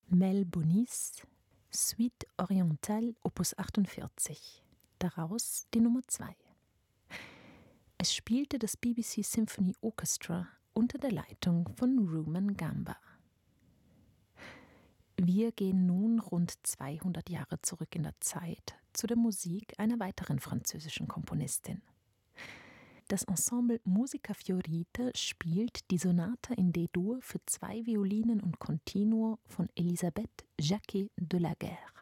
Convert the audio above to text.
Mel Bonis, Suite Orientale Opus 48, daraus die Nummer 2. Es spielte das BBC Symphony Orchestra unter der Leitung von Rumen Gamba. Wir gehen nun rund 200 Jahre zurück in der Zeit zu der Musik einer weiteren französischen Komponistin. Das Ensemble Musica Fiorita spielt die Sonata in D-Dur für 2 Violinen und Continuo von Elisabeth Jacquet de la Guerre.